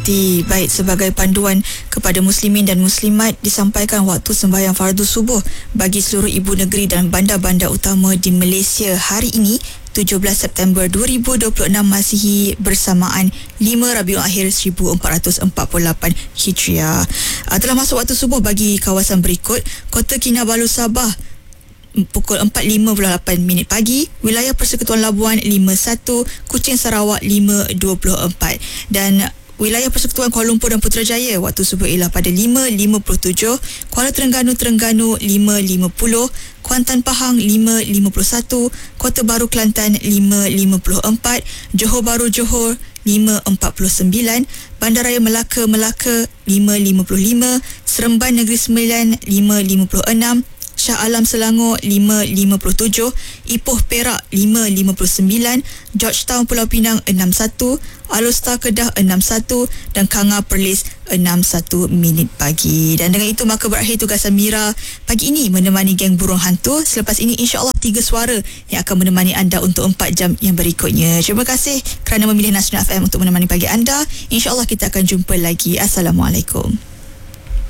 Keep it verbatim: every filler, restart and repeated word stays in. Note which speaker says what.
Speaker 1: pasti. Baik, sebagai panduan kepada muslimin dan muslimat, disampaikan waktu sembahyang fardu subuh bagi seluruh ibu negeri dan bandar-bandar utama di Malaysia hari ini tujuh belas September dua ribu dua puluh enam Masihi bersamaan lima Rabiul Akhir seribu empat ratus empat puluh lapan Hijriah. Uh, telah masuk waktu subuh bagi kawasan berikut: Kota Kinabalu Sabah pukul empat lima puluh lapan minit pagi, wilayah Persekutuan Labuan lima satu, Kuching Sarawak lima dua puluh empat, dan wilayah Persekutuan Kuala Lumpur dan Putrajaya waktu subuh ialah pada lima lima puluh tujuh, Kuala Terengganu Terengganu lima lima puluh, Kuantan Pahang lima lima puluh satu, Kota Baru Kelantan lima lima puluh empat, Johor Bahru Johor lima empat puluh sembilan, Bandaraya Melaka Melaka lima lima puluh lima, Seremban Negeri Sembilan lima lima puluh enam, Shah Alam Selangor lima lima puluh tujuh, Ipoh Perak lima lima puluh sembilan, Georgetown Pulau Pinang enam satu, Alor Kedah enam satu dan Kanga Perlis enam satu minit pagi. Dan dengan itu maka berakhir tugasan Mira pagi ini menemani geng burung hantu. Selepas ini insya-Allah tiga suara yang akan menemani anda untuk empat jam yang berikutnya. Terima kasih kerana memilih Nasional F M untuk menemani pagi anda. Insya-Allah kita akan jumpa lagi. Assalamualaikum.